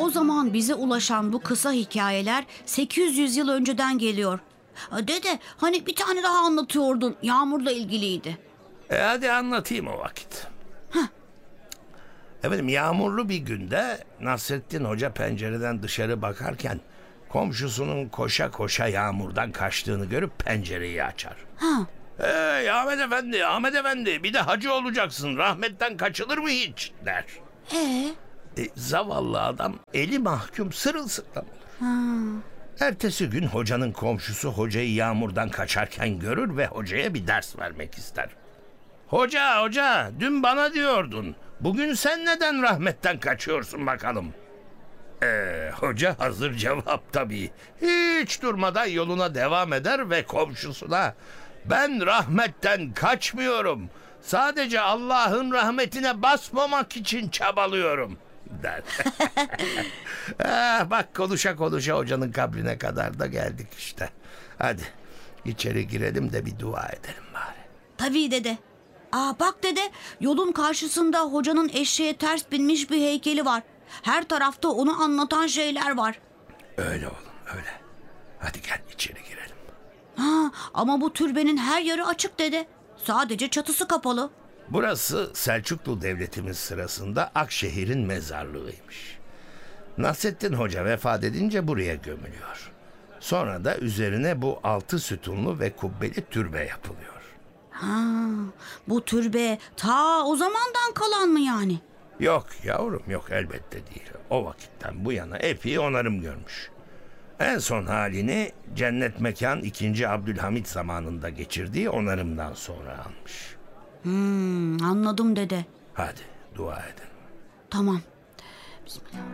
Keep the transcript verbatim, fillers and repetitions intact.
O zaman bize ulaşan bu kısa hikayeler sekiz yüz yıl önceden geliyor. Dede, hani bir tane daha anlatıyordun, yağmurla ilgiliydi. E hadi anlatayım o vakit. Heh. Efendim, yağmurlu bir günde Nasrettin Hoca pencereden dışarı bakarken komşusunun koşa koşa yağmurdan kaçtığını görüp pencereyi açar. Ha. Hey Ahmet Efendi, Ahmet Efendi, bir de hacı olacaksın, rahmetten kaçılır mı hiç der. Ee? E, zavallı adam eli mahkum sırılsıklam olur. Ha. Ertesi gün hocanın komşusu hocayı yağmurdan kaçarken görür ve hocaya bir ders vermek ister. Hoca, hoca, dün bana diyordun, bugün sen neden rahmetten kaçıyorsun bakalım? Ee, hoca hazır cevap tabii. Hiç durmadan yoluna devam eder ve komşusuna, ben rahmetten kaçmıyorum, sadece Allah'ın rahmetine basmamak için çabalıyorum der. ah, bak konuşa konuşa hocanın kabrine kadar da geldik işte. Hadi içeri girelim de bir dua edelim bari. Tabii dede. Aa bak dede, yolun karşısında hocanın eşeğe ters binmiş bir heykeli var. Her tarafta onu anlatan şeyler var. Öyle oğlum, öyle. Hadi gel içeri girelim. Ha, ama bu türbenin her yarı açık dede. Sadece çatısı kapalı. Burası Selçuklu Devletimiz sırasında Akşehir'in mezarlığıymış. Nasrettin Hoca vefat edince buraya gömülüyor. Sonra da üzerine bu altı sütunlu ve kubbeli türbe yapılıyor. Ha, bu türbe ta o zamandan kalan mı yani? Yok yavrum, yok, elbette değil. O vakitten bu yana epey onarım görmüş. En son halini cennet mekan ikinci. Abdülhamit zamanında geçirdiği onarımdan sonra almış. Hmm, anladım dede. Hadi dua edelim. Tamam. Bismillah.